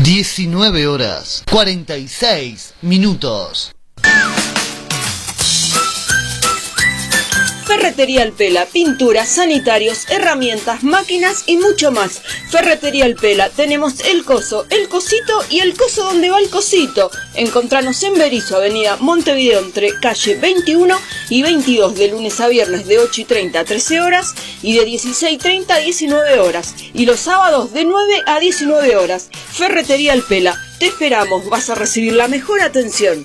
19 horas 46 minutos. Ferretería El Pela, pinturas, sanitarios, herramientas, máquinas y mucho más. Ferretería El Pela, tenemos el coso, el cosito y el coso donde va el cosito. Encontranos en Berizo, avenida Montevideo, entre calle 21 y 22, de lunes a viernes de 8:30 a 13 horas y de 16:30 a 19 horas. Y los sábados de 9 a 19 horas. Ferretería El Pela, te esperamos, vas a recibir la mejor atención.